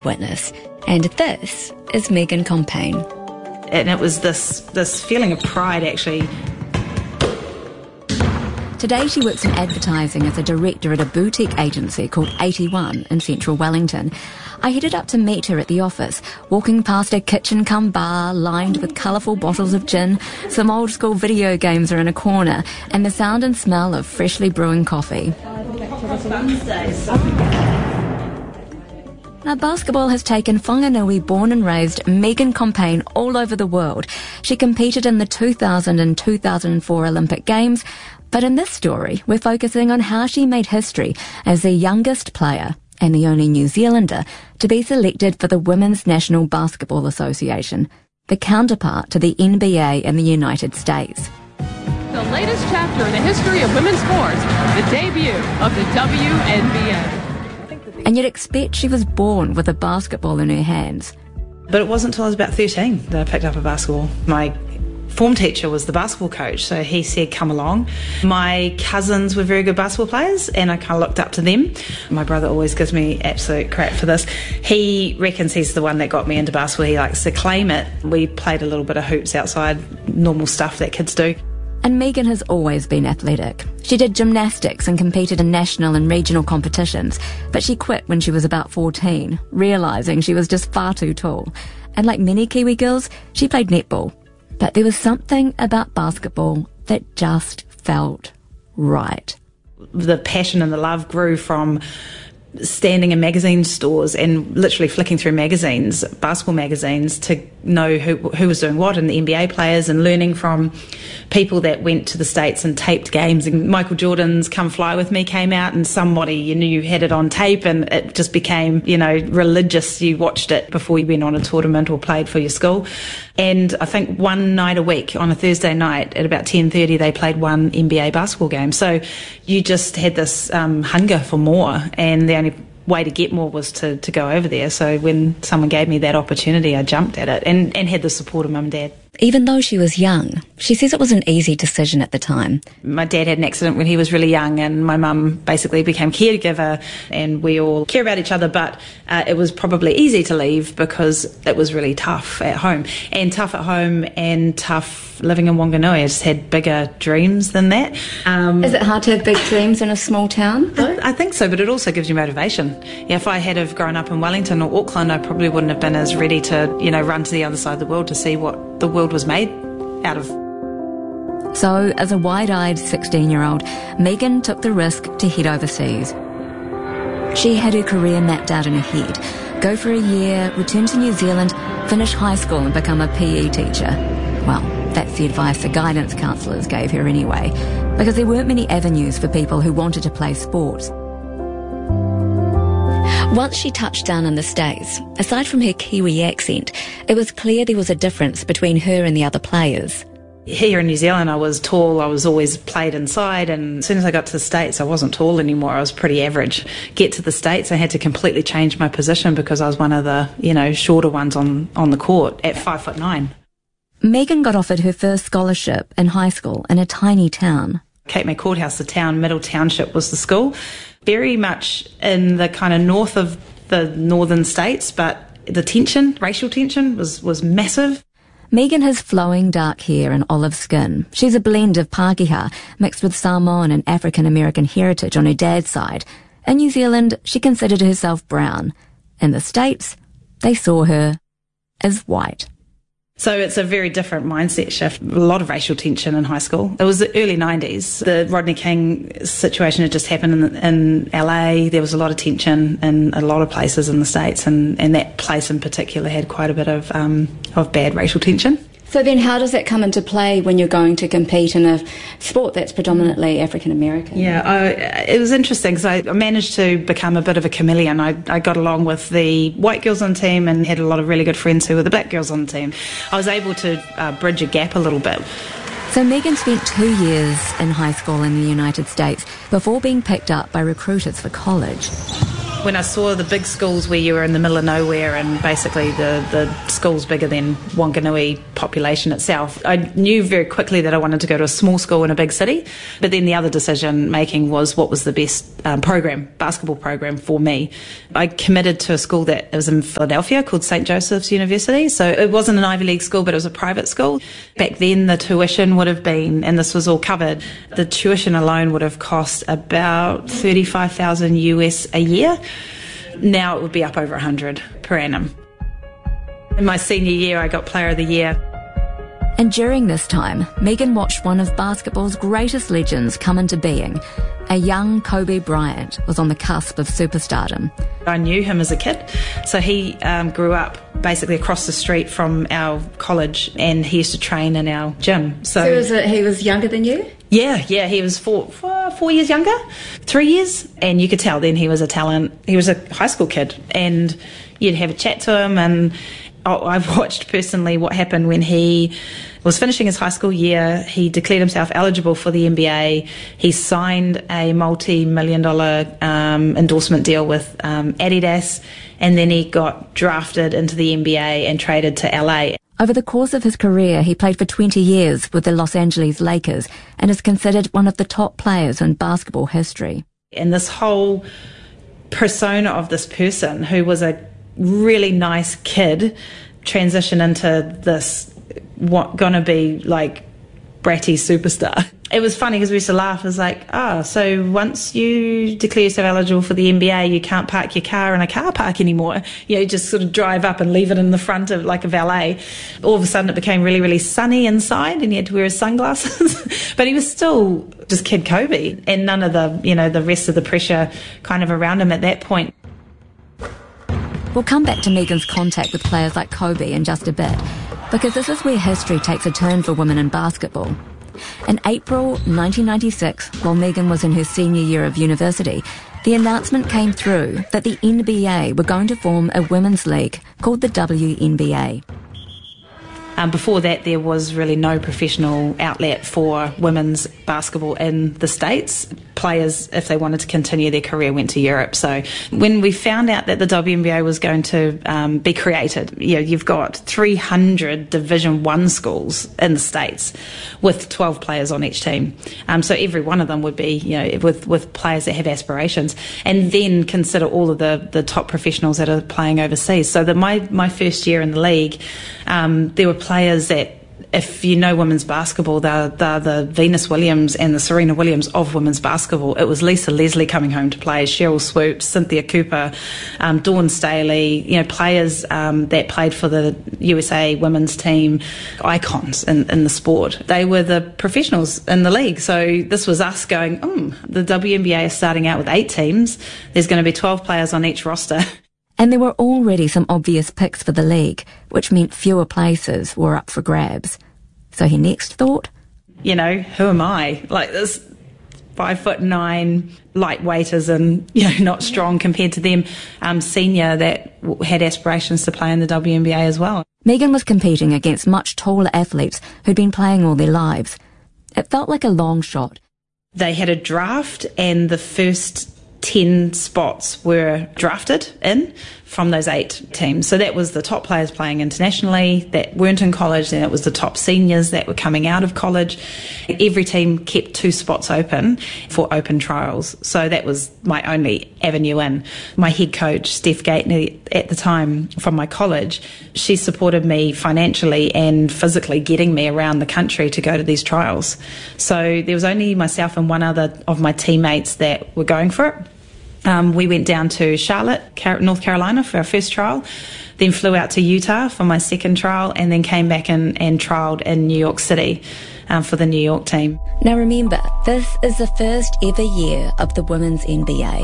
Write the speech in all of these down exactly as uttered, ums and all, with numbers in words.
witness. And this is Megan Compain. And it was this, this feeling of pride, actually. Today she works in advertising as a director at a boutique agency called eighty-one in central Wellington. I headed up to meet her at the office, walking past a kitchen cum bar lined with colourful bottles of gin. Some old school video games are in a corner, and the sound and smell of freshly brewing coffee. Now, basketball has taken Whanganui-born and raised Megan Compain all over the world. She competed in the two thousand and two thousand four Olympic Games, but in this story, we're focusing on how she made history as the youngest player and the only New Zealander to be selected for the Women's National Basketball Association, the counterpart to the N B A in the United States. The latest chapter in the history of women's sports, the debut of the W N B A. And you'd expect she was born with a basketball in her hands. But it wasn't until I was about thirteen that I picked up a basketball. My form teacher was the basketball coach, so he said, come along. My cousins were very good basketball players, and I kind of looked up to them. My brother always gives me absolute crap for this. He reckons he's the one that got me into basketball. He likes to claim it. We played a little bit of hoops outside, normal stuff that kids do. And Megan has always been athletic. She did gymnastics and competed in national and regional competitions, but she quit when she was about fourteen, realising she was just far too tall. And like many Kiwi girls, she played netball. But there was something about basketball that just felt right. The passion and the love grew from standing in magazine stores and literally flicking through magazines, basketball magazines, to know who who was doing what and the N B A players, and learning from people that went to the States and taped games. And Michael Jordan's Come Fly With Me came out, and somebody you knew you had it on tape, and it just became, you know, religious. You watched it before you went on a tournament or played for your school. And I think one night a week, on a Thursday night at about ten thirty, they played one N B A basketball game. So you just had this um, hunger for more, and the only way to get more was to, to go over there. So when someone gave me that opportunity, I jumped at it, and, and had the support of mum and dad. Even though she was young, she says it was an easy decision at the time. My dad had an accident when he was really young, and my mum basically became caregiver, and we all care about each other, but uh, it was probably easy to leave because it was really tough at home. And tough at home and tough living in Wanganui. I just had bigger dreams than that. Um, Is it hard to have big dreams in a small town, though? I, I think so, but it also gives you motivation. Yeah, if I had have grown up in Wellington or Auckland, I probably wouldn't have been as ready to, you know, run to the other side of the world to see what the world was made out of. So, as a wide-eyed sixteen-year-old, Megan took the risk to head overseas. She had her career mapped out in her head. Go for a year, return to New Zealand, finish high school and become a P E teacher. Well, that's the advice the guidance counsellors gave her anyway, because there weren't many avenues for people who wanted to play sports. Once she touched down in the States, aside from her Kiwi accent, it was clear there was a difference between her and the other players. Here in New Zealand, I was tall. I was always played inside, and as soon as I got to the States, I wasn't tall anymore. I was pretty average. Get to the States, I had to completely change my position because I was one of the, you know, shorter ones on, on the court at five foot nine. Megan got offered her first scholarship in high school in a tiny town. Cape May Courthouse, the town, Middle Township was the school. Very much in the kind of north of the northern states, but the tension, racial tension, was, was massive. Megan has flowing dark hair and olive skin. She's a blend of Pākehā mixed with Samoan and African-American heritage on her dad's side. In New Zealand, she considered herself brown. In the States, they saw her as white. So it's a very different mindset shift. A lot of racial tension in high school. It was the early nineties. The Rodney King situation had just happened in, in L A. There was a lot of tension in a lot of places in the States, and, and that place in particular had quite a bit of um, of bad racial tension. So then how does that come into play when you're going to compete in a sport that's predominantly African-American? Yeah, I, it was interesting because I managed to become a bit of a chameleon. I, I got along with the white girls on the team and had a lot of really good friends who were the black girls on the team. I was able to uh, bridge a gap a little bit. So Megan spent two years in high school in the United States before being picked up by recruiters for college. when I saw the big schools where you were in the middle of nowhere and basically the, the school's bigger than Wanganui population itself, I knew very quickly that I wanted to go to a small school in a big city. But then the other decision making was what was the best um, program, basketball program for me. I committed to a school that was in Philadelphia called Saint Joseph's University. So it wasn't an Ivy League school, but it was a private school. Back then the tuition would have been, and this was all covered, the tuition alone would have cost about thirty-five thousand U S a year. Now it would be up over one hundred per annum. In my senior year, I got Player of the Year. And during this time, Megan watched one of basketball's greatest legends come into being. A young Kobe Bryant was on the cusp of superstardom. I knew him as a kid. So he um, grew up basically across the street from our college, and he used to train in our gym. So, so was it, he was younger than you? Yeah, yeah, he was four, four, four years younger, three years. And you could tell then he was a talent. He was a high school kid, and you'd have a chat to him. And oh, I've watched personally what happened when he was finishing his high school year. He declared himself eligible for the N B A. He signed a multi-million dollar um, endorsement deal with um, Adidas, and then he got drafted into the N B A and traded to L A. Over the course of his career, he played for twenty years with the Los Angeles Lakers and is considered one of the top players in basketball history. And this whole persona of this person who was a really nice kid transition into this what gonna be like bratty superstar. It was funny because we used to laugh. It was like, oh, so once you declare yourself eligible for the N B A, you can't park your car in a car park anymore. You know, you just sort of drive up and leave it in the front of like a valet. All of a sudden it became really, really sunny inside and he had to wear his sunglasses. But he was still just Kid Kobe, and none of the, you know, the rest of the pressure kind of around him at that point. We'll come back to Megan's contact with players like Kobe in just a bit, because this is where history takes a turn for women in basketball. In April nineteen ninety-six, while Megan was in her senior year of university, the announcement came through that the N B A were going to form a women's league called the W N B A. Um, before that, there was really no professional outlet for women's basketball in the States. Players, if they wanted to continue their career, went to Europe. So when we found out that the W N B A was going to um, be created, you know, you've got three hundred Division One schools in the States with twelve players on each team. Um, so every one of them would be, you know, with, with players that have aspirations. And then consider all of the, the top professionals that are playing overseas. So that my, my first year in the league, um, there were players that, if you know women's basketball, they're, they're the Venus Williams and the Serena Williams of women's basketball. It was Lisa Leslie coming home to play, Cheryl Swoops, Cynthia Cooper, um, Dawn Staley, you know, players um, that played for the U S A women's team, icons in, in the sport. They were the professionals in the league. So this was us going, hmm, the W N B A is starting out with eight teams. There's going to be twelve players on each roster. And there were already some obvious picks for the league, which meant fewer places were up for grabs. So he next thought, you know, who am I? Like this five foot nine lightweighters and, you know, not strong compared to them, um, senior that had aspirations to play in the W N B A as well. Megan was competing against much taller athletes who'd been playing all their lives. It felt like a long shot. They had a draft, and the first ten spots were drafted in from those eight teams. So that was the top players playing internationally that weren't in college, then it was the top seniors that were coming out of college. Every team kept two spots open for open trials. So that was my only avenue in. My head coach, Steph Gatney, at the time from my college, she supported me financially and physically getting me around the country to go to these trials. So there was only myself and one other of my teammates that were going for it. Um, we went down to Charlotte, North Carolina for our first trial, then flew out to Utah for my second trial, and then came back and, and trialled in New York City um, for the New York team. Now remember, this is the first ever year of the women's N B A,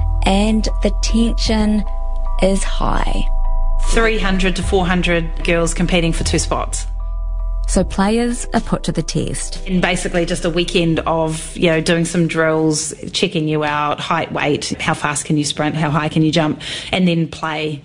and the tension is high. three hundred to four hundred girls competing for two spots. So players are put to the test. And basically just a weekend of, you know, doing some drills, checking you out, height, weight, how fast can you sprint, how high can you jump, and then play.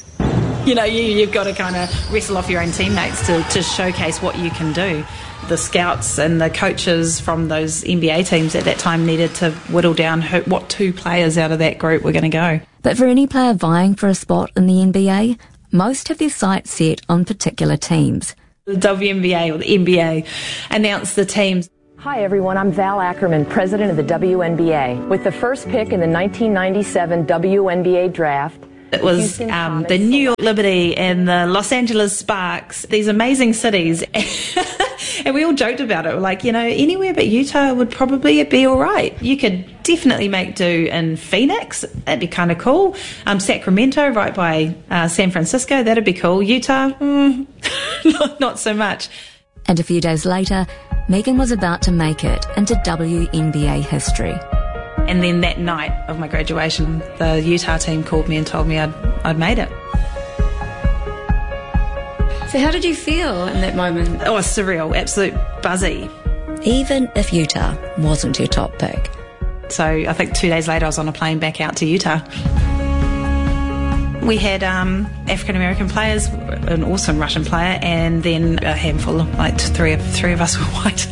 You know, you, you've got to kind of wrestle off your own teammates to, to showcase what you can do. The scouts and the coaches from those N B A teams at that time needed to whittle down who, what two players out of that group were going to go. But for any player vying for a spot in the N B A, most have their sights set on particular teams. The W N B A or the N B A announced the teams. Hi everyone, I'm Val Ackerman, president of the W N B A. With the first pick in the nineteen ninety-seven W N B A draft, it was um, the New York Liberty and the Los Angeles Sparks, these amazing cities. And we all joked about it. We're like, you know, anywhere but Utah would probably be all right. You could definitely make do in Phoenix. That'd be kind of cool. Um, Sacramento, right by uh, San Francisco, that'd be cool. Utah, mm, not, not so much. And a few days later, Megan was about to make it into W N B A history. And then that night of my graduation, the Utah team called me and told me I'd, I'd made it. So how did you feel in that moment? Oh, surreal, absolute buzzy. Even if Utah wasn't your top pick. So I think two days later I was on a plane back out to Utah. We had um, African-American players, an awesome Russian player, and then a handful, like three of, three of us were white.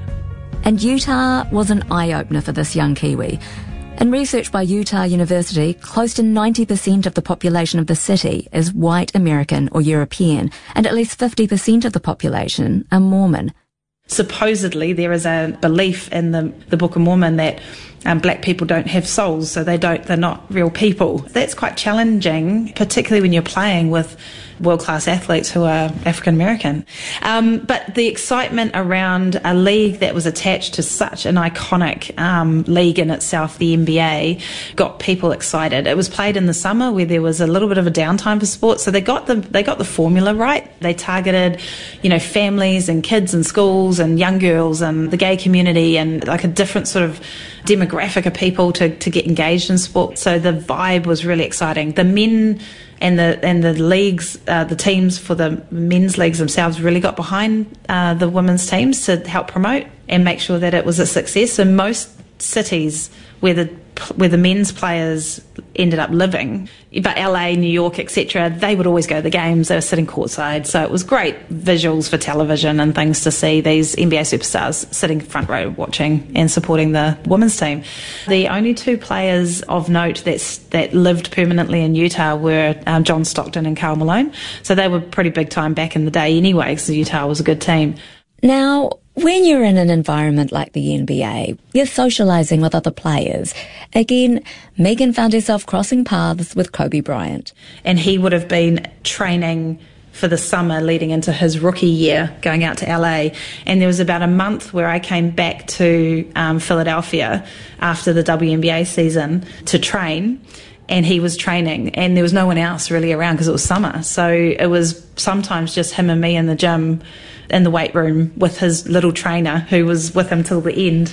And Utah was an eye-opener for this young Kiwi. In research by Utah University, close to ninety percent of the population of the city is white American or European, and at least fifty percent of the population are Mormon. Supposedly there is a belief in the, the Book of Mormon that um, black people don't have souls, so they don't, they're not real people. That's quite challenging, particularly when you're playing with world-class athletes who are African American. Um, but the excitement around a league that was attached to such an iconic um, league in itself, the N B A, got people excited. It was played in the summer where there was a little bit of a downtime for sports, so they got the they got the formula right. They targeted, you know, families and kids and schools and young girls and the gay community and like a different sort of demographic of people to, to get engaged in sport. So the vibe was really exciting. The men and the and the leagues, uh, the teams for the men's leagues themselves really got behind uh, the women's teams to help promote and make sure that it was a success. In most cities where the where the men's players ended up living, but L A, New York, et cetera, they would always go to the games. They were sitting courtside, so it was great visuals for television and things to see these N B A superstars sitting front row watching and supporting the women's team. The only two players of note that's, that lived permanently in Utah were um, John Stockton and Karl Malone, so they were pretty big time back in the day anyway, because Utah was a good team. Now, when you're in an environment like the N B A, you're socialising with other players. Again, Megan found herself crossing paths with Kobe Bryant. And he would have been training for the summer leading into his rookie year, going out to L A. And there was about a month where I came back to um, Philadelphia after the W N B A season to train. And he was training, and there was no one else really around because it was summer. So it was sometimes just him and me in the gym, in the weight room with his little trainer who was with him till the end.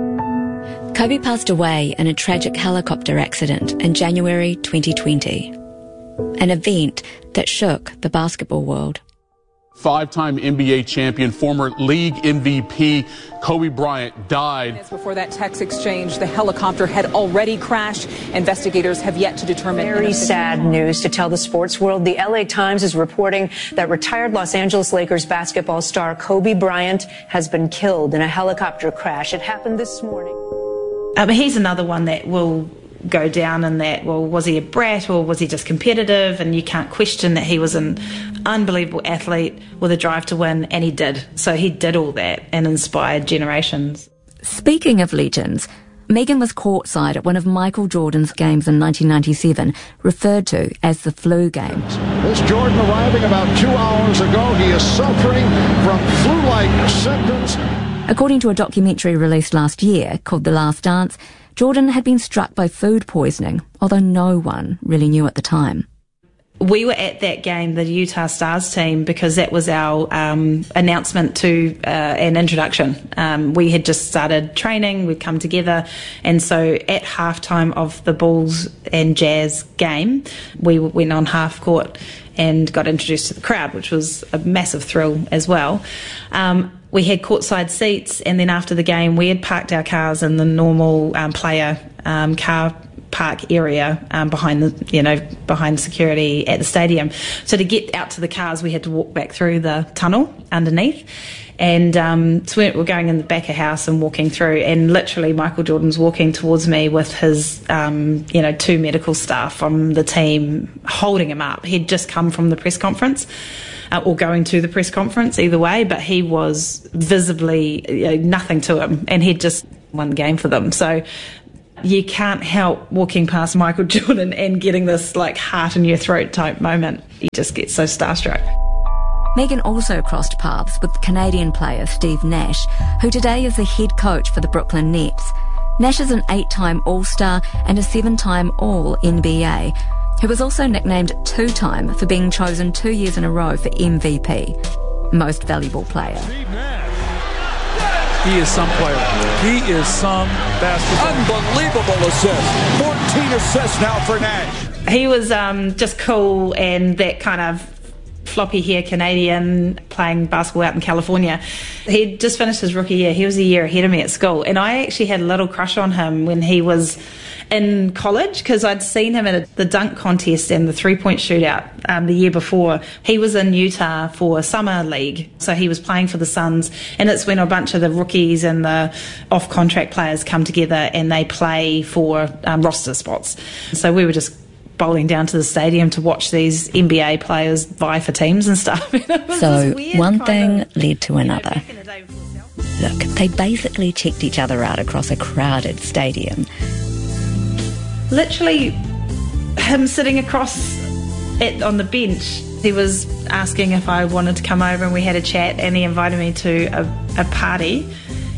Kobe passed away in a tragic helicopter accident in January twenty twenty, an event that shook the basketball world. Five-time N B A champion, former league M V P Kobe Bryant died. Minutes before that text exchange, the helicopter had already crashed. Investigators have yet to determine. Very sad news to tell the sports world. The L A Times is reporting that retired Los Angeles Lakers basketball star Kobe Bryant has been killed in a helicopter crash. It happened this morning. Um, he's another one that will go down in that, well, was he a brat or was he just competitive? And you can't question that he was an unbelievable athlete with a drive to win, and he did. So he did all that and inspired generations. Speaking of legends, Megan was courtside at one of Michael Jordan's games in nineteen ninety-seven, referred to as the flu game. This Jordan arriving about two hours ago. He is suffering from flu-like symptoms. According to a documentary released last year called The Last Dance, Jordan had been struck by food poisoning, although no one really knew at the time. We were at that game, the Utah Stars team, because that was our um, announcement to uh, an introduction. Um, we had just started training, we'd come together, and so at halftime of the Bulls and Jazz game, we went on half court and got introduced to the crowd, which was a massive thrill as well. Um, we had courtside seats, and then after the game, we had parked our cars in the normal um, player um, car park area um, behind the, you know, behind security at the stadium. So to get out to the cars, we had to walk back through the tunnel underneath. And um, so we're going in the back of house and walking through, and literally Michael Jordan's walking towards me with his, um, you know, two medical staff from the team holding him up. He'd just come from the press conference, uh, or going to the press conference, either way, but he was visibly, you know, nothing to him, and he'd just won the game for them. So you can't help walking past Michael Jordan and getting this like heart in your throat type moment. You just get so starstruck. Megan also crossed paths with Canadian player Steve Nash, who today is the head coach for the Brooklyn Nets. Nash is an eight-time All-Star and a seven-time All-N B A, who was also nicknamed two-time for being chosen two years in a row for M V P, Most Valuable Player. He is some player. He is some basketball. Unbelievable assist. fourteen assists now for Nash. He was um, just cool, and that kind of floppy hair Canadian playing basketball out in California. He'd just finished his rookie year. He was a year ahead of me at school, and I actually had a little crush on him when he was in college, because I'd seen him at a, the dunk contest and the three-point shootout um, the year before. He was in Utah for summer league, so he was playing for the Suns, and it's when a bunch of the rookies and the off-contract players come together and they play for um, roster spots. So we were just bowling down to the stadium to watch these N B A players vie for teams and stuff. So one thing of, led to another. Look, they basically checked each other out across a crowded stadium. Literally, him sitting across at, on the bench, he was asking if I wanted to come over, and we had a chat, and he invited me to a, a party.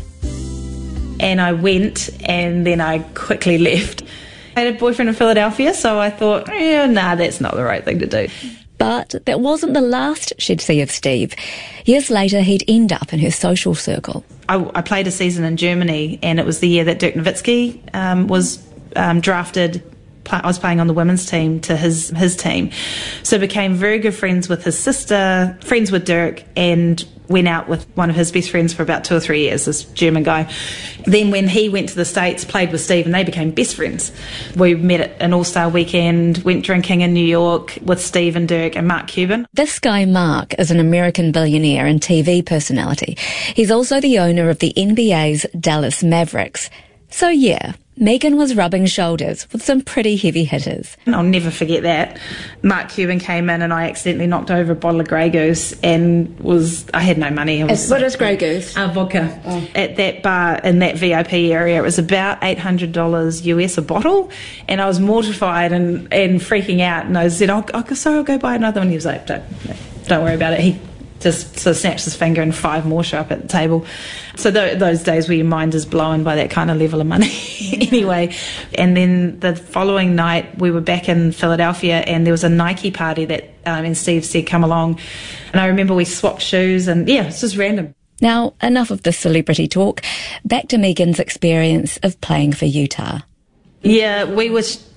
And I went, and then I quickly left. I had a boyfriend in Philadelphia, so I thought, yeah, nah, that's not the right thing to do. But that wasn't the last she'd see of Steve. Years later, he'd end up in her social circle. I, I played a season in Germany, and it was the year that Dirk Nowitzki um, was um, drafted. I was playing on the women's team to his his team. So became very good friends with his sister, friends with Dirk, and went out with one of his best friends for about two or three years, this German guy. Then when he went to the States, played with Steve, and they became best friends. We met at an All-Star weekend, went drinking in New York with Steve and Dirk and Mark Cuban. This guy, Mark, is an American billionaire and T V personality. He's also the owner of the N B A's Dallas Mavericks. So yeah, Megan was rubbing shoulders with some pretty heavy hitters. I'll never forget that. Mark Cuban came in and I accidentally knocked over a bottle of Grey Goose and was, I had no money. I was, what is Grey Goose? Uh, vodka. Oh. At that bar in that V I P area, it was about eight hundred dollars U S a bottle, and I was mortified and, and freaking out, and I said, oh, oh, sorry, I'll go buy another one. He was like, don't, don't worry about it. He just sort of snaps his finger and five more show up at the table. So th- those days where your mind is blown by that kind of level of money anyway. And then the following night we were back in Philadelphia, and there was a Nike party that um, and Steve said come along, and I remember we swapped shoes, and yeah, it's just random. Now enough of the celebrity talk, back to Megan's experience of playing for Utah. Yeah, we were sh-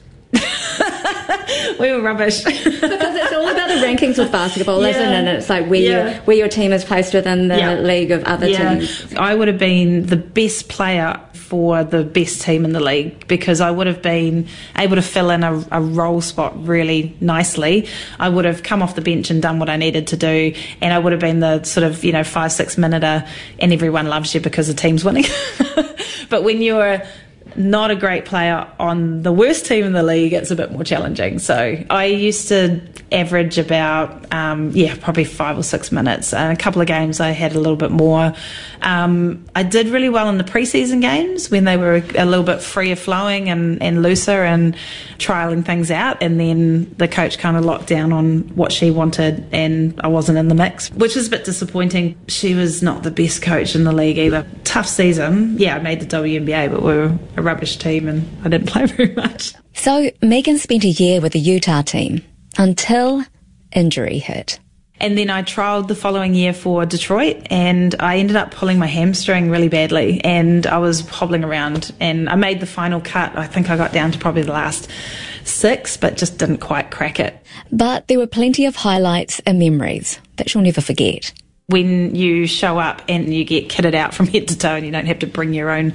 we were rubbish. Because it's all about the rankings with basketball, yeah. isn't it? And it's like where, yeah. your, where your team is placed within the yeah. league of other yeah. teams. I would have been the best player for the best team in the league, because I would have been able to fill in a, a role spot really nicely. I would have come off the bench and done what I needed to do, and I would have been the sort of, you know, five, six minuter, and everyone loves you because the team's winning. But when you're not a great player on the worst team in the league, it's a bit more challenging. So I used to average about, um, yeah, probably five or six minutes. Uh, a couple of games I had a little bit more. Um, I did really well in the preseason games when they were a little bit freer flowing and, and looser and trialling things out. And then the coach kind of locked down on what she wanted, and I wasn't in the mix, which is a bit disappointing. She was not the best coach in the league either. Tough season. Yeah, I made the W N B A, but we were a rubbish team and I didn't play very much. So Megan spent a year with the Utah team until injury hit. And then I trialled the following year for Detroit, and I ended up pulling my hamstring really badly, and I was hobbling around, and I made the final cut. I think I got down to probably the last six, but just didn't quite crack it. But there were plenty of highlights and memories that she'll never forget. When you show up and you get kitted out from head to toe and you don't have to bring your own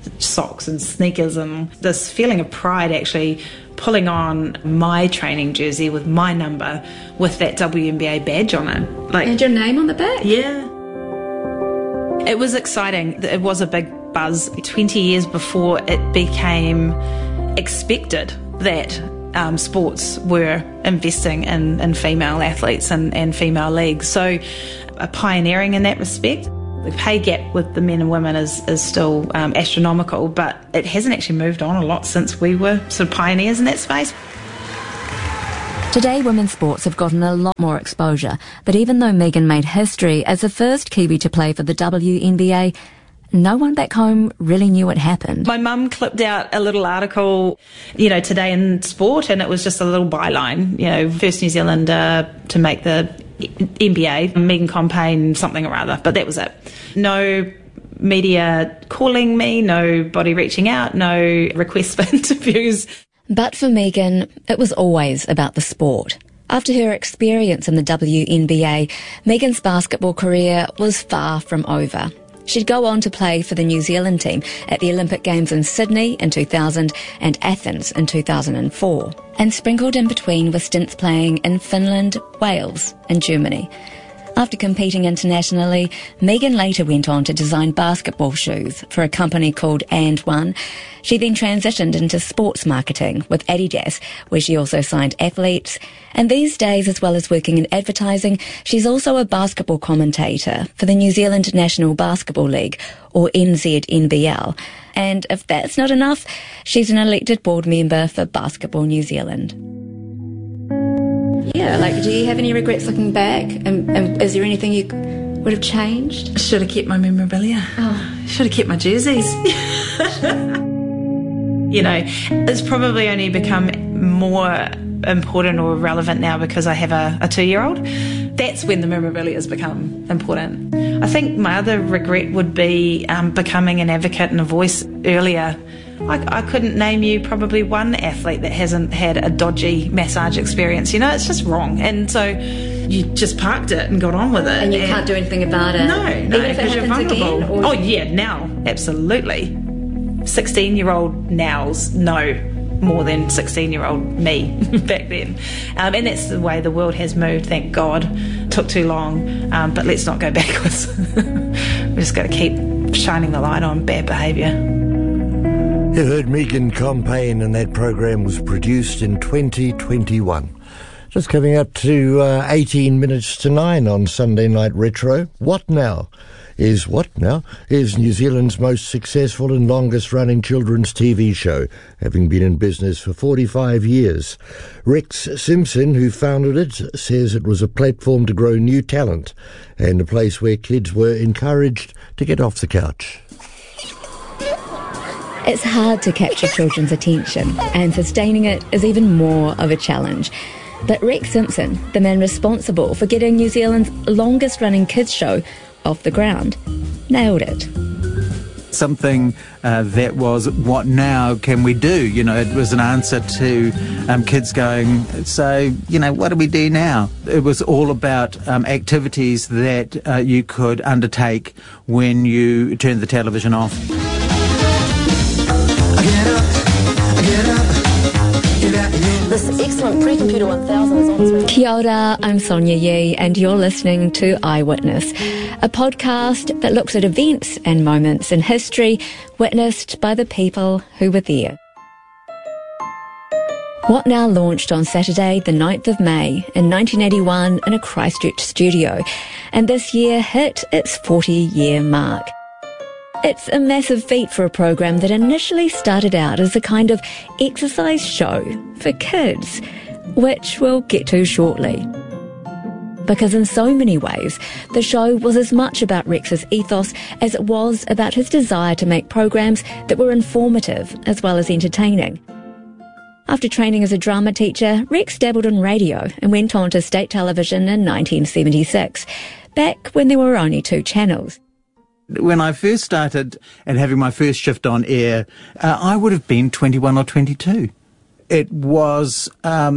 socks and sneakers, and this feeling of pride actually pulling on my training jersey with my number with that W N B A badge on it. Like, and your name on the back? Yeah. It was exciting. It was a big buzz. twenty years before it became expected that um, sports were investing in, in female athletes and, and female leagues. So a pioneering in that respect. The pay gap with the men and women is, is still um, astronomical, but it hasn't actually moved on a lot since we were sort of pioneers in that space. Today, women's sports have gotten a lot more exposure, but even though Megan made history as the first Kiwi to play for the W N B A, no one back home really knew what happened. My mum clipped out a little article, you know, Today in Sport, and it was just a little byline, you know, first New Zealander to make the N B A, Megan Compayne, something or other, but that was it. No media calling me, nobody reaching out, no requests for interviews. But for Megan, it was always about the sport. After her experience in the W N B A, Megan's basketball career was far from over. She'd go on to play for the New Zealand team at the Olympic Games in Sydney in two thousand and Athens in two thousand four, and sprinkled in between were stints playing in Finland, Wales and Germany. After competing internationally, Megan later went on to design basketball shoes for a company called And One. She then transitioned into sports marketing with Adidas, where she also signed athletes. And these days, as well as working in advertising, she's also a basketball commentator for the New Zealand National Basketball League, or N Z N B L. And if that's not enough, she's an elected board member for Basketball New Zealand. Yeah, like, do you have any regrets looking back? And, and is there anything you would have changed? I should have kept my memorabilia. Oh. Should have kept my jerseys. You know, it's probably only become more important or relevant now because I have a, a two-year-old. That's when the memorabilia has become important. I think my other regret would be um, becoming an advocate and a voice earlier. I, I couldn't name you probably one athlete that hasn't had a dodgy massage experience. You know, it's just wrong. And so you just parked it and got on with it. And you and can't do anything about it. No, no, even if it happens again? Or... Oh, yeah, now, absolutely. sixteen-year-old nows know more than sixteen-year-old me back then. Um, and that's the way the world has moved, thank God. Took too long, um, but let's not go backwards. We've just got to keep shining the light on bad behaviour. You heard Megan Compayne, and that program was produced in twenty twenty-one. Just coming up to uh, eighteen minutes to nine on Sunday Night Retro. What Now? Is What Now? Is New Zealand's most successful and longest running children's T V show, having been in business for forty-five years. Rex Simpson, who founded it, says it was a platform to grow new talent and a place where kids were encouraged to get off the couch. It's hard to capture children's attention, and sustaining it is even more of a challenge. But Rex Simpson, the man responsible for getting New Zealand's longest-running kids show off the ground, nailed it. Something uh, that was, what now can we do? You know, it was an answer to um, kids going, so, you know, what do we do now? It was all about um, activities that uh, you could undertake when you turned the television off. This excellent pre-computer one thousand is on its way. Kia ora, I'm Sonia Yee, and you're listening to Eyewitness, a podcast that looks at events and moments in history witnessed by the people who were there. What Now launched on Saturday, the ninth of May in nineteen eighty-one in a Christchurch studio, and this year hit its forty-year mark. It's a massive feat for a program that initially started out as a kind of exercise show for kids, which we'll get to shortly. Because in so many ways, the show was as much about Rex's ethos as it was about his desire to make programs that were informative as well as entertaining. After training as a drama teacher, Rex dabbled in radio and went on to state television in nineteen seventy-six, back when there were only two channels. When I first started and having my first shift on air, uh, I would have been twenty-one or twenty-two. It was um,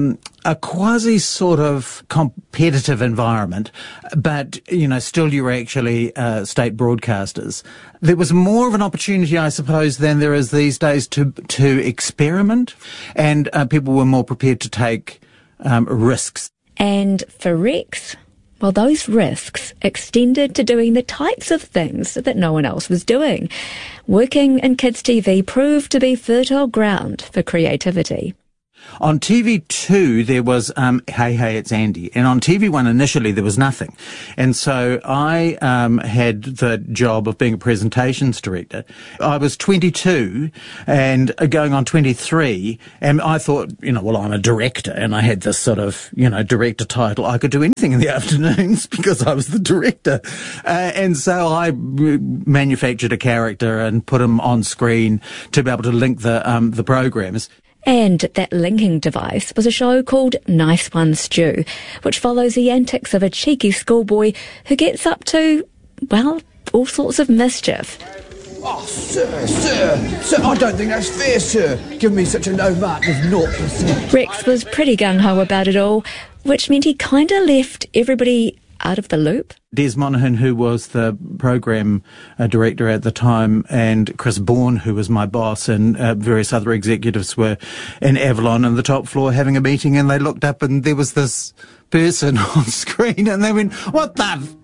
a quasi sort of competitive environment, but, you know, still you were actually uh, state broadcasters. There was more of an opportunity, I suppose, than there is these days to to experiment, and uh, people were more prepared to take um, risks. And for Rex, well, those risks extended to doing the types of things that no one else was doing. Working in kids' T V proved to be fertile ground for creativity. On T V two, there was um, Hey, Hey, It's Andy. And on T V one, initially, there was nothing. And so I um, had the job of being a presentations director. I was twenty-two and going on twenty-three, and I thought, you know, well, I'm a director, and I had this sort of, you know, director title. I could do anything in the afternoons because I was the director. Uh, and so I manufactured a character and put him on screen to be able to link the um, the programs. And that linking device was a show called Nice One Stew, which follows the antics of a cheeky schoolboy who gets up to, well, all sorts of mischief. Oh, sir, sir, sir, I don't think that's fair, sir. Give me such a low mark of zero percent. Rex was pretty gung-ho about it all, which meant he kind of left everybody out of the loop. Des Monaghan, who was the program uh, director at the time, and Chris Bourne, who was my boss, and uh, various other executives were in Avalon on the top floor having a meeting, and they looked up and there was this person on screen and they went, "What the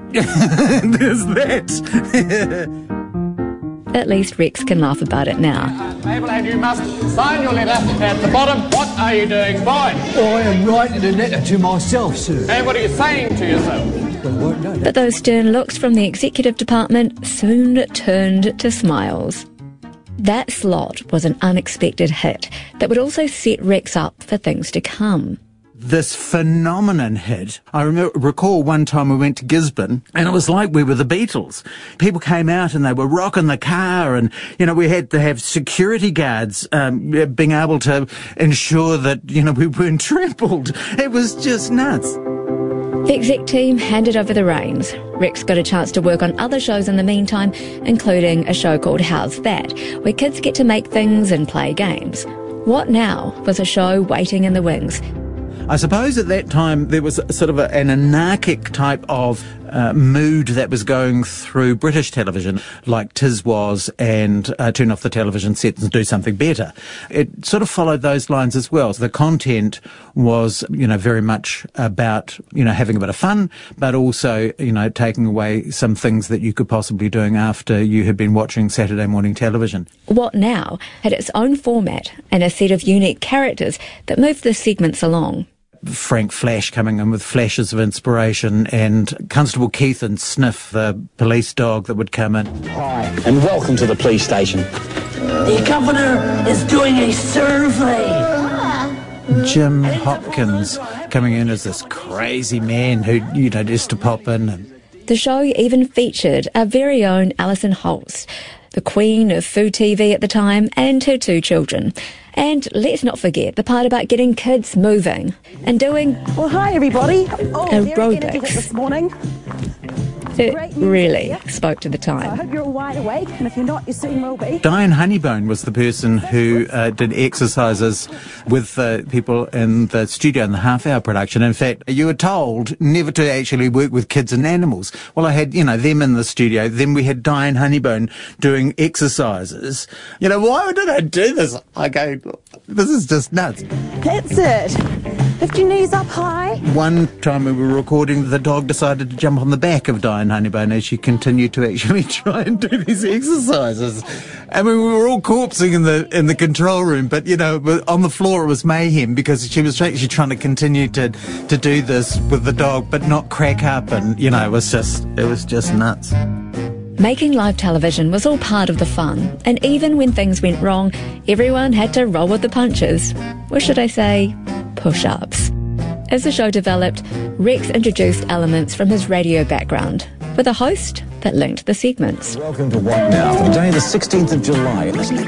f*** is that?" At least Rex can laugh about it now. Mabel, and you must sign your letter at the bottom. What are you doing, boy? I am writing a letter to myself, sir. And what are you saying to yourself? But those stern looks from the executive department soon turned to smiles. That slot was an unexpected hit that would also set Rex up for things to come. This phenomenon hit. I remember, recall one time we went to Gisborne and it was like we were the Beatles. People came out and they were rocking the car, and, you know, we had to have security guards um, being able to ensure that, you know, we weren't trampled. It was just nuts. The exec team handed over the reins. Rex got a chance to work on other shows in the meantime, including a show called How's That, where kids get to make things and play games. What Now was a show waiting in the wings. I suppose at that time there was sort of a, an anarchic type of uh, mood that was going through British television, like Tiswas and uh, Turn Off the Television Set and Do Something Better. It sort of followed those lines as well. So the content was, you know, very much about, you know, having a bit of fun, but also, you know, taking away some things that you could possibly be doing after you had been watching Saturday morning television. What Now had its own format and a set of unique characters that moved the segments along. Frank Flash coming in with flashes of inspiration, and Constable Keith and Sniff, the police dog that would come in. Hi, and welcome to the police station. The governor is doing a survey. Jim Hopkins coming in as this crazy man who, you know, just to pop in. And the show even featured our very own Alison Holtz, the queen of food T V at the time, and her two children. And let's not forget the part about getting kids moving and doing... Well, hi, everybody. Oh, aerobics. Very this morning. It really spoke to the time. So I hope you're all wide awake, and if you're not, you soon will be. Diane Honeybone was the person who uh, did exercises with uh, people in the studio in the half-hour production. In fact, you were told never to actually work with kids and animals. Well, I had, you know, them in the studio. Then we had Diane Honeybone doing exercises. You know, why did I do this? I go, this is just nuts. That's it. Lift your knees up high. One time we were recording, the dog decided to jump on the back of Diane Honeybone as she continued to actually try and do these exercises. I mean, we were all corpsing in the in the control room, but, you know, on the floor it was mayhem because she was actually trying to continue to to do this with the dog, but not crack up, and, you know, it was just it was just nuts. Making live television was all part of the fun, and even when things went wrong, everyone had to roll with the punches. Or should I say, push-ups. As the show developed, Rex introduced elements from his radio background, with a host that linked the segments. Welcome to What Now, for the day the sixteenth of July. Isn't it cold?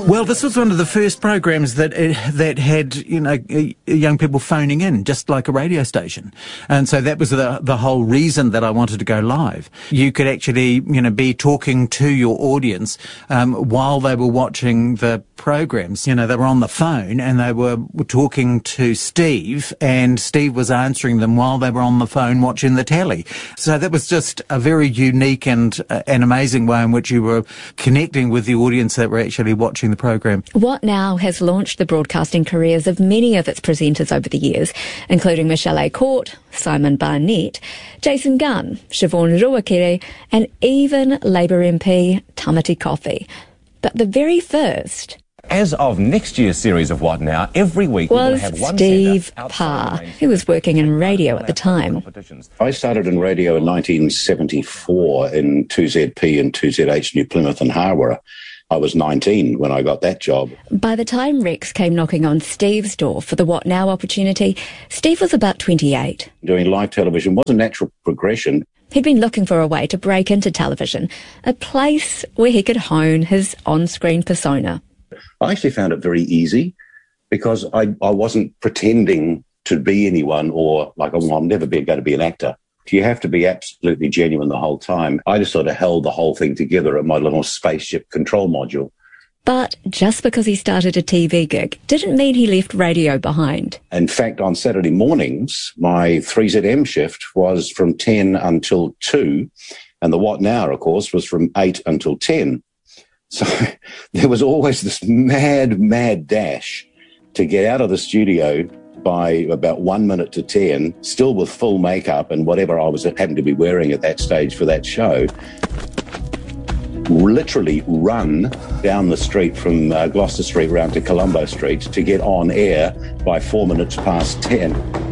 Well, this was one of the first programs that uh, that had, you know, young people phoning in, just like a radio station. And so that was the the whole reason that I wanted to go live. You could actually, you know, be talking to your audience um, while they were watching the programs. You know, they were on the phone and they were, were talking to Steve, and Steve was answering them while they were on the phone watching the telly. So that was just a very unique and uh, an amazing way in which you were connecting with the audience that were actually watching the program. What Now has launched the broadcasting careers of many of its presenters over the years, including Michelle A. Court, Simon Barnett, Jason Gunn, Siobhan Ruakere, and even Labour M P Tamati Coffey. But the very first... As of next year's series of What Now, every week we will was have one Steve Parr, who was working in radio at the time. I started in radio in nineteen seventy-four in two Z P and two Z H New Plymouth and Harwara. I was nineteen when I got that job. By the time Rex came knocking on Steve's door for the What Now opportunity, Steve was about twenty-eight. Doing live television was a natural progression. He'd been looking for a way to break into television, a place where he could hone his on-screen persona. I actually found it very easy because I, I wasn't pretending to be anyone or like, oh, well, I'm never be, going to be an actor. You have to be absolutely genuine the whole time. I just sort of held the whole thing together at my little spaceship control module. But just because he started a T V gig didn't mean he left radio behind. In fact, on Saturday mornings, my three Z M shift was from ten until two, and the What Now, of course, was from eight until ten. So there was always this mad, mad dash to get out of the studio by about one minute to ten, still with full makeup and whatever I was happened to be wearing at that stage for that show. Literally run down the street from uh, Gloucester Street round to Colombo Street to get on air by four minutes past ten.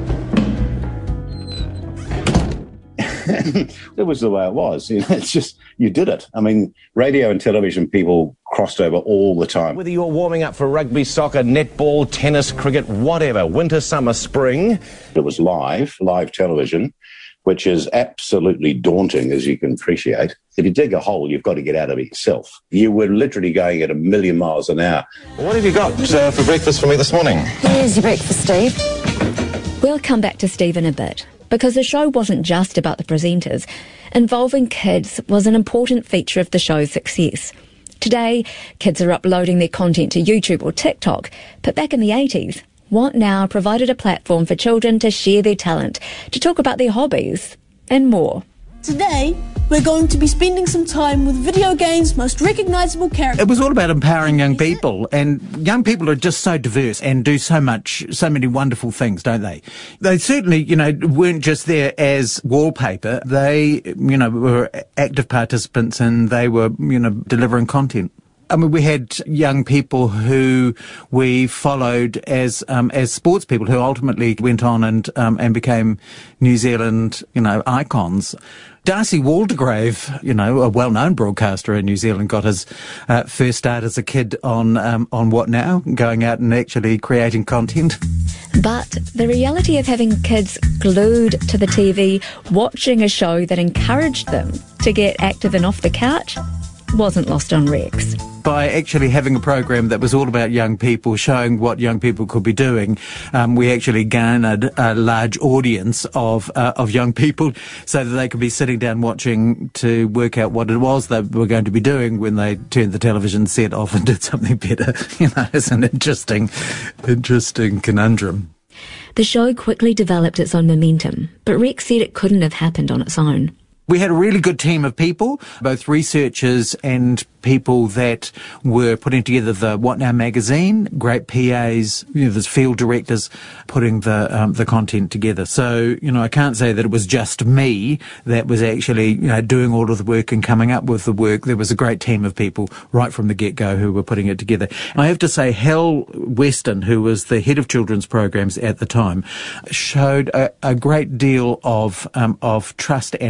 It was the way it was. You know, it's just, you did it. I mean, radio and television people crossed over all the time. Whether you're warming up for rugby, soccer, netball, tennis, cricket, whatever, winter, summer, spring. It was live, live television, which is absolutely daunting, as you can appreciate. If you dig a hole, you've got to get out of it yourself. You were literally going at a million miles an hour. What have you got uh, for breakfast for me this morning? Here's your breakfast, Steve. We'll come back to Steve in a bit, because the show wasn't just about the presenters. Involving kids was an important feature of the show's success. Today, kids are uploading their content to YouTube or TikTok, but back in the eighties, What Now provided a platform for children to share their talent, to talk about their hobbies, and more. Today, we're going to be spending some time with video games' most recognisable characters. It was all about empowering young people, and young people are just so diverse and do so much, so many wonderful things, don't they? They certainly, you know, weren't just there as wallpaper. They, you know, were active participants and they were, you know, delivering content. I mean, we had young people who we followed as um, as sports people who ultimately went on and um, and became New Zealand, you know, icons. Darcy Waldegrave, you know, a well-known broadcaster in New Zealand, got his uh, first start as a kid on um, on What Now, going out and actually creating content. But the reality of having kids glued to the T V, watching a show that encouraged them to get active and off the couch, wasn't lost on Rex. By actually having a program that was all about young people, showing what young people could be doing, um, we actually garnered a large audience of uh, of young people so that they could be sitting down watching to work out what it was they were going to be doing when they turned the television set off and did something better. You know, it's an interesting, interesting conundrum. The show quickly developed its own momentum, but Rex said it couldn't have happened on its own. We had a really good team of people, both researchers and people that were putting together the What Now magazine, great P As, you know, there's field directors putting the um, the content together. So, you know, I can't say that it was just me that was actually, you know, doing all of the work and coming up with the work. There was a great team of people right from the get-go who were putting it together. And I have to say, Hal Weston, who was the head of children's programs at the time, showed a, a great deal of um, of trust and faith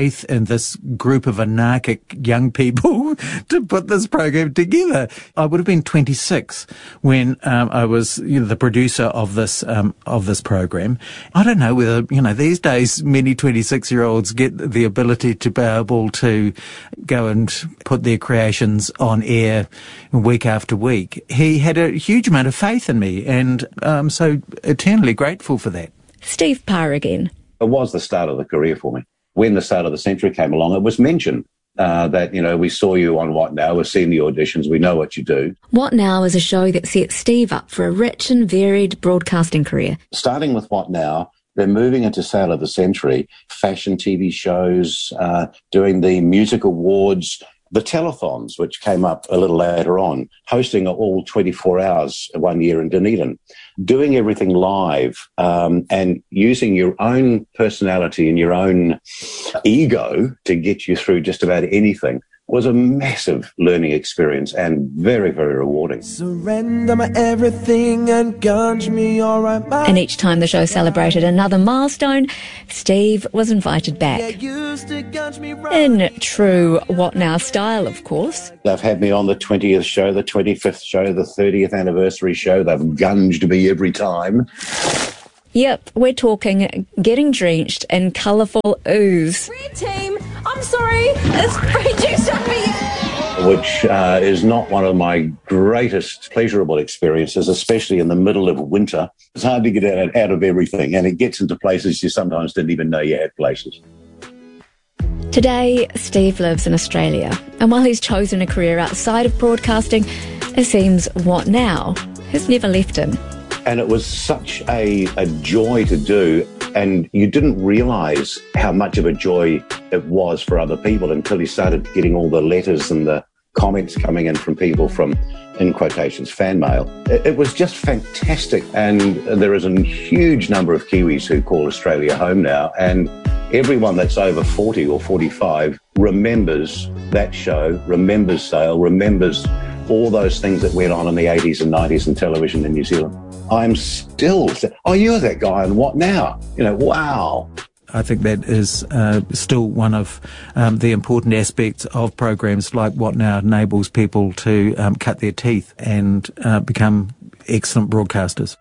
faith in this group of anarchic young people to put this program together. I would have been twenty-six when um, I was you know, the producer of this um, of this program. I don't know whether you know these days many twenty-six-year-olds get the ability to be able to go and put their creations on air week after week. He had a huge amount of faith in me, and I'm so eternally grateful for that. Steve Parr again. It was the start of the career for me. When the start of the century came along, it was mentioned uh, that, you know, we saw you on What Now, we've seen the auditions, we know what you do. What Now is a show that sets Steve up for a rich and varied broadcasting career. Starting with What Now, they're moving into Sale of the Century, fashion T V shows, uh, doing the music awards, the telethons, which came up a little later on, hosting all twenty-four hours one year in Dunedin, doing everything live um, and using your own personality and your own ego to get you through just about anything was a massive learning experience and very, very rewarding. Surrender my everything and gunge me all right. And each time the show celebrated another milestone, Steve was invited back. In true What Now style, of course. They've had me on the twentieth show, the twenty-fifth show, the thirtieth anniversary show. They've gunged me every time. Yep, we're talking getting drenched in colourful ooze. Red team, I'm sorry, it's producer for you. Which uh, is not one of my greatest pleasurable experiences, especially in the middle of winter. It's hard to get out, out of everything, and it gets into places you sometimes didn't even know you had places. Today, Steve lives in Australia, and while he's chosen a career outside of broadcasting, it seems What Now has never left him. And it was such a, a joy to do, and you didn't realise how much of a joy it was for other people until you started getting all the letters and the comments coming in from people from, in quotations, fan mail. It, it was just fantastic, and there is a huge number of Kiwis who call Australia home now, and everyone that's over forty or forty-five remembers that show, remembers Sale, remembers all those things that went on in the eighties and nineties in television in New Zealand. I'm still, oh, you're that guy on What Now? You know, wow. I think that is uh, still one of um, the important aspects of programs like What Now. Enables people to um, cut their teeth and uh, become excellent broadcasters.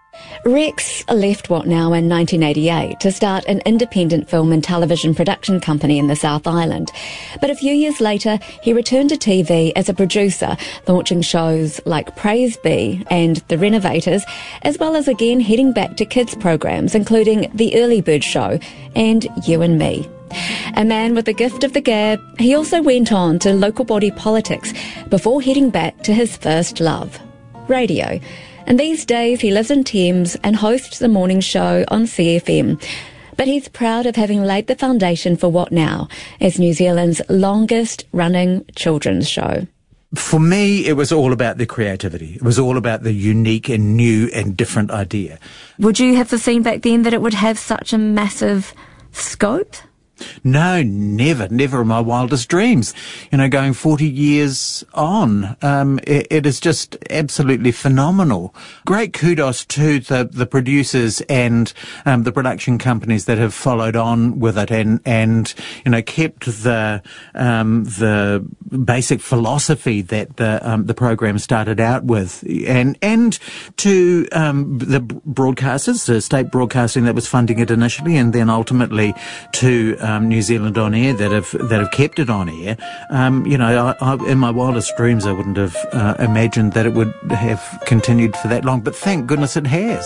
Rex left What Now in nineteen eighty-eight to start an independent film and television production company in the South Island. But a few years later, he returned to T V as a producer, launching shows like Praise Be and The Renovators, as well as again heading back to kids' programs, including The Early Bird Show and You and Me. A man with the gift of the gab, he also went on to local body politics before heading back to his first love, radio. And these days he lives in Thames and hosts the morning show on C F M. But he's proud of having laid the foundation for What Now as New Zealand's longest running children's show. For me, it was all about the creativity. It was all about the unique and new and different idea. Would you have foreseen back then that it would have such a massive scope? No, never, never in my wildest dreams. You know, going forty years on, um, it, it is just absolutely phenomenal. Great kudos to the, the producers and um, the production companies that have followed on with it and, and you know, kept the um, the basic philosophy that the um, the program started out with, and and to um, the broadcasters, the state broadcasting that was funding it initially, and then ultimately to Um, New Zealand On Air that have that have kept it on air. Um, you know, I, I, in my wildest dreams, I wouldn't have uh, imagined that it would have continued for that long. But thank goodness it has.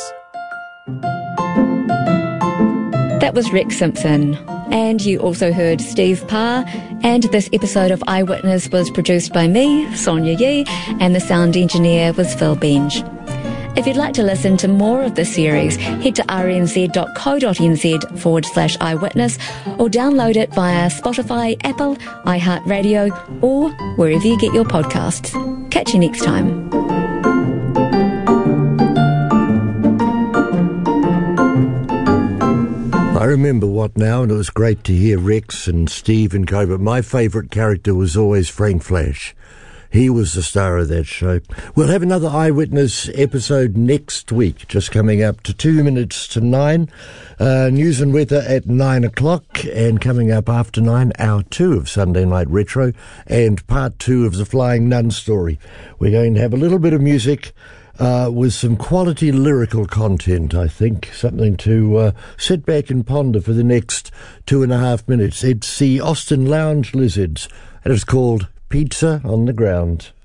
That was Rex Simpson. And you also heard Steve Parr. And this episode of Eyewitness was produced by me, Sonia Yee, and the sound engineer was Phil Benj. If you'd like to listen to more of the series, head to rnz.co.nz forward slash eyewitness or download it via Spotify, Apple, iHeartRadio, or wherever you get your podcasts. Catch you next time. I remember What Now, and it was great to hear Rex and Steve and co, but my favourite character was always Frank Flash. He was the star of that show. We'll have another Eyewitness episode next week, just coming up to two minutes to nine. Uh, news and weather at nine o'clock, and coming up after nine, hour two of Sunday Night Retro, and part two of the Flying Nun story. We're going to have a little bit of music uh, with some quality lyrical content, I think. Something to uh, sit back and ponder for the next two and a half minutes. It's the Austin Lounge Lizards, and it's called Pizza on the Ground.